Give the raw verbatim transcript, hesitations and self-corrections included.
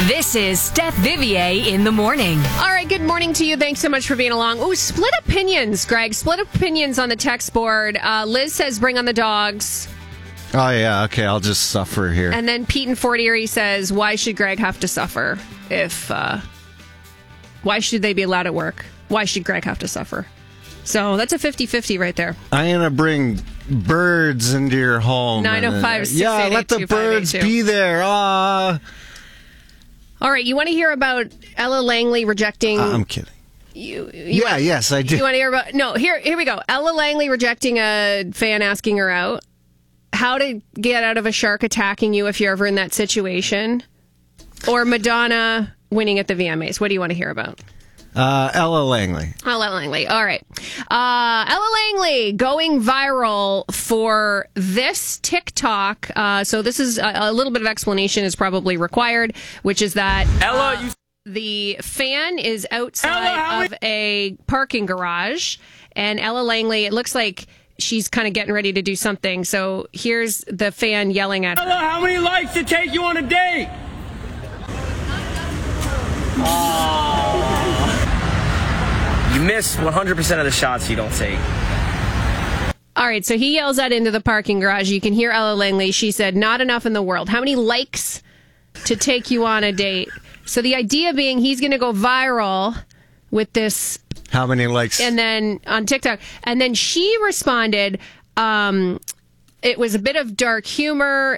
This is Steph Vivier in the morning. All right, good morning to you. Thanks so much for being along. Oh, split opinions, Greg. Split opinions on the text board. Uh, Liz says bring on the dogs. Oh, yeah. Okay, I'll just suffer here. And then Pete in Fort Erie says, why should Greg have to suffer if... Uh, why should they be allowed at work? Why should Greg have to suffer? So that's a fifty-fifty right there. I'm going to bring birds into your home. nine oh five, six eight eight, Yeah, let the birds be there. Ah. All right, you want to hear about Ella Langley rejecting... Uh, I'm kidding. You, you yeah, want, yes, I do. You want to hear about... No, here, here we go. Ella Langley rejecting a fan asking her out. How to get out of a shark attacking you if you're ever in that situation. Or Madonna winning at the V M As. What do you want to hear about? Uh, Ella Langley. Ella Langley. All right. Uh, Ella Langley going viral for this TikTok. Uh, so this is a, a little bit of explanation is probably required, which is that Ella, uh, you... the fan is outside Ella, of a parking garage, and Ella Langley, it looks like she's kind of getting ready to do something. So here's the fan yelling at her. Ella, how many likes to take you on a date? Oh. You miss one hundred percent of the shots you don't take. All right, so he yells that into the parking garage. You can hear Ella Langley. She said, not enough in the world. How many likes to take you on a date? So the idea being he's going to go viral with this. How many likes? And then on TikTok. And then she responded, um, it was a bit of dark humor.